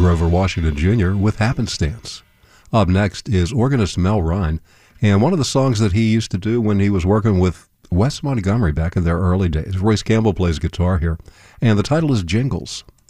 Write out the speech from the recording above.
Grover Washington Jr. with Happenstance. Up next is organist Mel Rhine, and one of the songs that he used to do when he was working with Wes Montgomery back in their early days. Royce Campbell plays guitar here, and the title is Jingles.